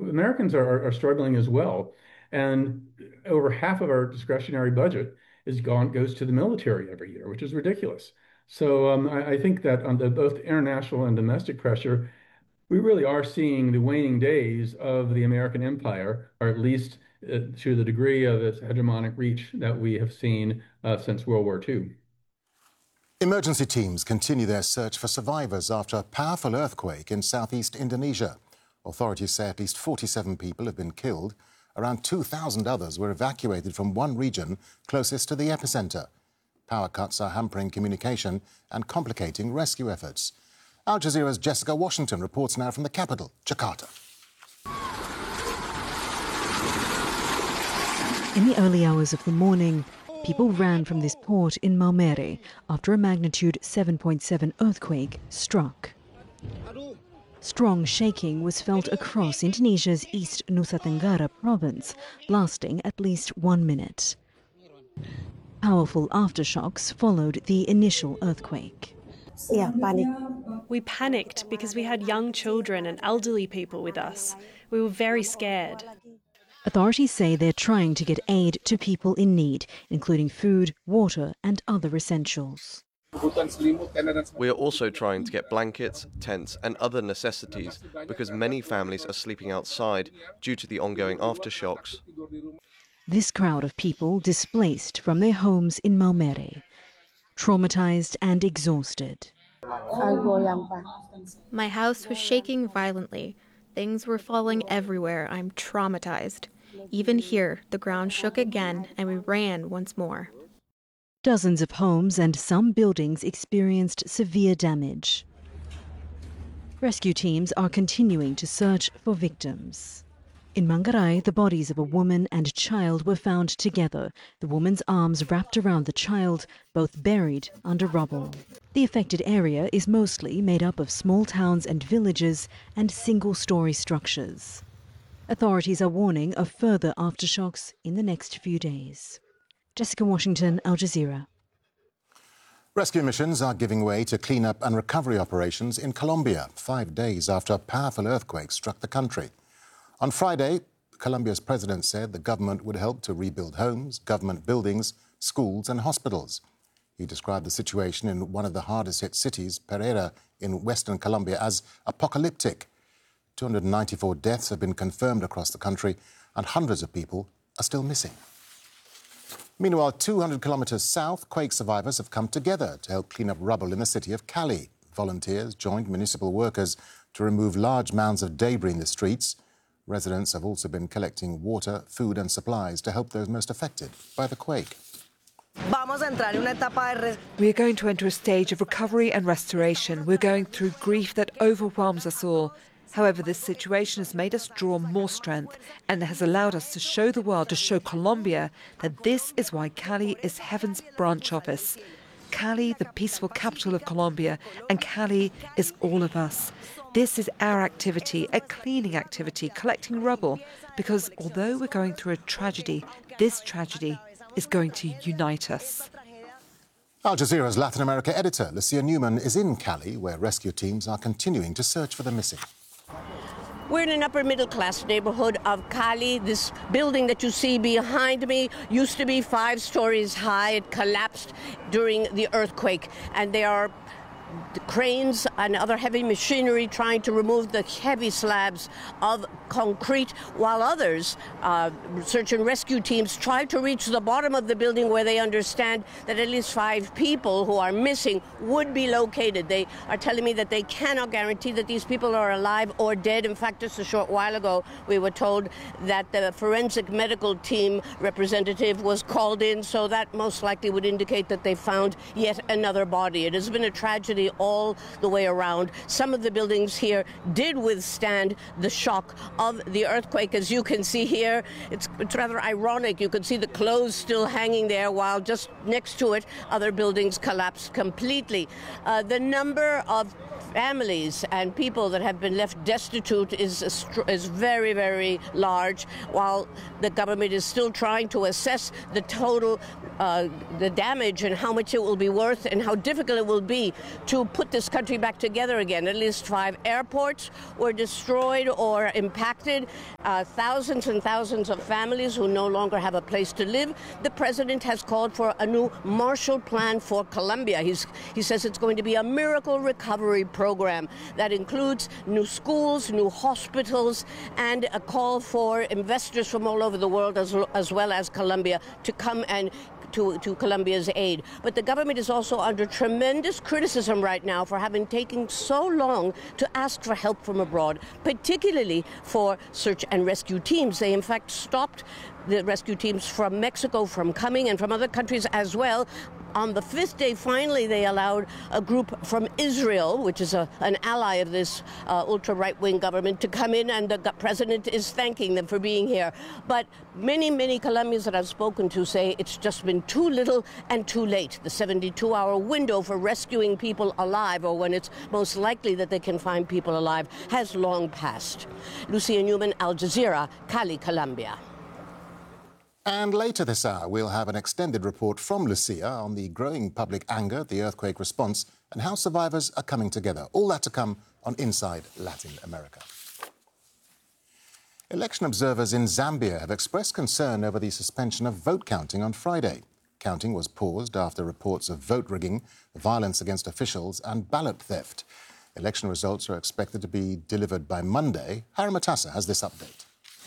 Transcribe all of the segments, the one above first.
Americans are struggling as well. And over half of our discretionary budget goes to the military every year, which is ridiculous. So I think that on the both international and domestic pressure, we really are seeing the waning days of the American empire, or at least to the degree of its hegemonic reach that we have seen since World War II. Emergency teams continue their search for survivors after a powerful earthquake in southeast Indonesia. Authorities say at least 47 people have been killed. Around 2,000 others were evacuated from one region closest to the epicenter. Power cuts are hampering communication and complicating rescue efforts. Al Jazeera's Jessica Washington reports now from the capital, Jakarta. In the early hours of the morning, people ran from this port in Maumere after a magnitude 7.7 earthquake struck. Strong shaking was felt across Indonesia's East Nusa Tenggara province, lasting at least 1 minute. Powerful aftershocks followed the initial earthquake. We panicked because we had young children and elderly people with us. We were very scared. Authorities say they're trying to get aid to people in need, including food, water and other essentials. We are also trying to get blankets, tents and other necessities because many families are sleeping outside due to the ongoing aftershocks. This crowd of people displaced from their homes in Maumere, traumatized and exhausted. My house was shaking violently. Things were falling everywhere. I'm traumatized. Even here, the ground shook again and we ran once more. Dozens of homes and some buildings experienced severe damage. Rescue teams are continuing to search for victims. In Manggarai, the bodies of a woman and child were found together, the woman's arms wrapped around the child, both buried under rubble. The affected area is mostly made up of small towns and villages and single-story structures. Authorities are warning of further aftershocks in the next few days. Jessica Washington, Al Jazeera. Rescue missions are giving way to cleanup and recovery operations in Colombia, 5 days after a powerful earthquake struck the country. On Friday, Colombia's president said the government would help to rebuild homes, government buildings, schools and hospitals. He described the situation in one of the hardest-hit cities, Pereira, in western Colombia, as apocalyptic. 294 deaths have been confirmed across the country and hundreds of people are still missing. Meanwhile, 200 kilometres south, quake survivors have come together to help clean up rubble in the city of Cali. Volunteers joined municipal workers to remove large mounds of debris in the streets. Residents have also been collecting water, food and supplies to help those most affected by the quake. We are going to enter a stage of recovery and restoration. We're going through grief that overwhelms us all. However, this situation has made us draw more strength and has allowed us to show the world, to show Colombia, that this is why Cali is heaven's branch office. Cali, the peaceful capital of Colombia, and Cali is all of us. This is our activity, a cleaning activity, collecting rubble, because although we're going through a tragedy, this tragedy is going to unite us. Al Jazeera's Latin America editor, Lucia Newman, is in Cali, where rescue teams are continuing to search for the missing. We're in an upper middle class neighborhood of Cali. This building that you see behind me used to be 5 stories high. It collapsed during the earthquake, and there are cranes and other heavy machinery trying to remove the heavy slabs of concrete, while others, search and rescue teams, try to reach the bottom of the building where they understand that at least 5 people who are missing would be located. They are telling me that they cannot guarantee that these people are alive or dead. In fact, just a short while ago, we were told that the forensic medical team representative was called in, so that most likely would indicate that they found yet another body. It has been a tragedy all the way around. Some of the buildings here did withstand the shock of the earthquake. As you can see here, it's rather ironic. You can see the clothes still hanging there, while just next to it, other buildings collapsed completely. The number of families and people that have been left destitute is very, very large, while the government is still trying to assess the total the damage and how much it will be worth and how difficult it will be to put this country back together again. At least 5 airports were destroyed or impacted, thousands and thousands of families who no longer have a place to live. The president has called for a new Marshall Plan for Colombia. He says it's going to be a miracle recovery program that includes new schools, new hospitals, and a call for investors from all over the world as well as Colombia to come and to Colombia's aid. But the government is also under tremendous criticism right now for having taken so long to ask for help from abroad, particularly for search and rescue teams. They in fact stopped the rescue teams from Mexico from coming and from other countries as well. On the 5th day, finally, they allowed a group from Israel, which is an ally of this ultra-right-wing government, to come in, and the president is thanking them for being here. But many, many Colombians that I've spoken to say it's just been too little and too late. The 72-hour window for rescuing people alive, or when it's most likely that they can find people alive, has long passed. Lucia Newman, Al Jazeera, Cali, Colombia. And later this hour, we'll have an extended report from Lucia on the growing public anger at the earthquake response and how survivors are coming together. All that to come on Inside Latin America. Election observers in Zambia have expressed concern over the suspension of vote counting on Friday. Counting was paused after reports of vote rigging, violence against officials and ballot theft. Election results are expected to be delivered by Monday. Harry Matassa has this update.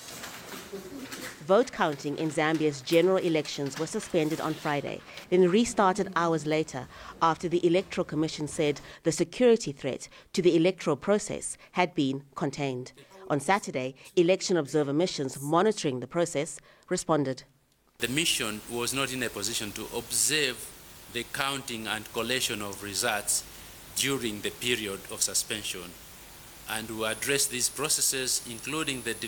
Vote counting in Zambia's general elections was suspended on Friday, then restarted hours later after the Electoral Commission said the security threat to the electoral process had been contained. On Saturday, election observer missions monitoring the process responded. The mission was not in a position to observe the counting and collation of results during the period of suspension, and to address these processes, including this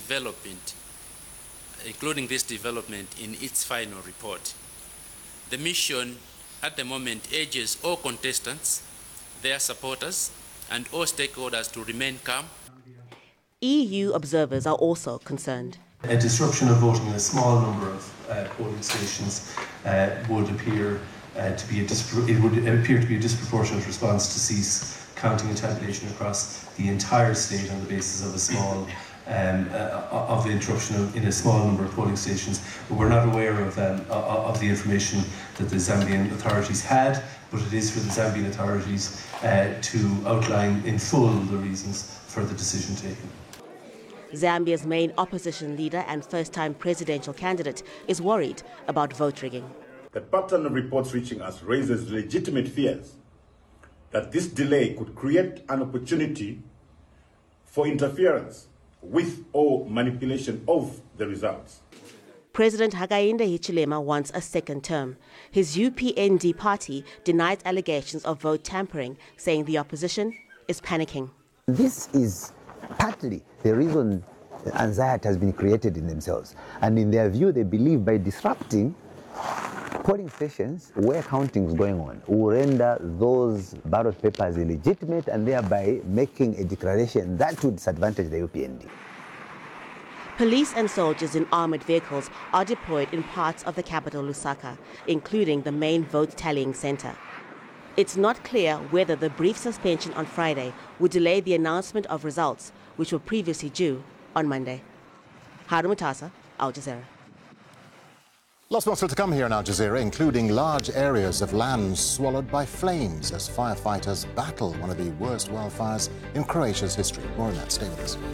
development in its final report. The mission at the moment urges all contestants, their supporters, and all stakeholders to remain calm. EU observers are also concerned. A disruption of voting in a small number of polling stations would appear to be a disproportionate response to cease counting and tabulation across the entire state on the basis of a small of the interruption in a small number of polling stations. But we're not aware of the information that the Zambian authorities had, but it is for the Zambian authorities to outline in full the reasons for the decision taken. Zambia's main opposition leader and first-time presidential candidate is worried about vote rigging. The pattern of reports reaching us raises legitimate fears that this delay could create an opportunity for interference with or manipulation of the results. President Hakainde Hichilema wants a second term. His UPND party denies allegations of vote tampering, saying the opposition is panicking. This is partly the reason anxiety has been created in themselves. And in their view, they believe by disrupting polling stations where counting is going on will render those ballot papers illegitimate and thereby making a declaration that would disadvantage the UPND. Police and soldiers in armored vehicles are deployed in parts of the capital, Lusaka, including the main vote tallying center. It's not clear whether the brief suspension on Friday would delay the announcement of results, which were previously due on Monday. Harry Matassa, Al Jazeera. Lots more still to come here in Al Jazeera, including large areas of land swallowed by flames as firefighters battle one of the worst wildfires in Croatia's history. More on that. Stay with us.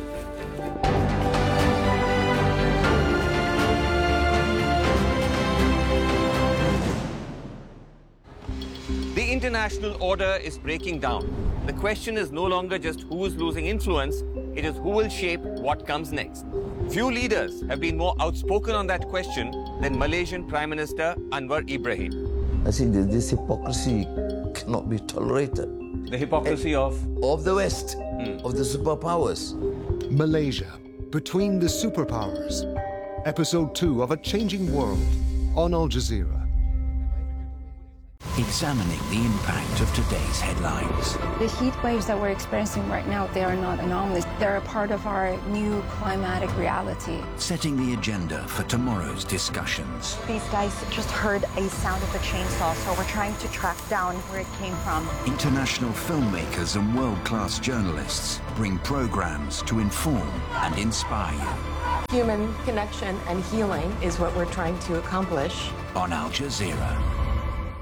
The international order is breaking down. The question is no longer just who is losing influence, it is who will shape what comes next. Few leaders have been more outspoken on that question than Malaysian Prime Minister Anwar Ibrahim. I think that this hypocrisy cannot be tolerated. The hypocrisy of the West, of the superpowers. Malaysia, Between the Superpowers. Episode 2 of A Changing World on Al Jazeera. examining the impact of today's headlines. The heat waves that we're experiencing right now, they are not anomalies. They're a part of our new climatic reality. Setting the agenda for tomorrow's discussions. These guys just heard a sound of a chainsaw, so we're trying to track down where it came from. International filmmakers and world-class journalists bring programs to inform and inspire you. Human connection and healing is what we're trying to accomplish. On Al Jazeera.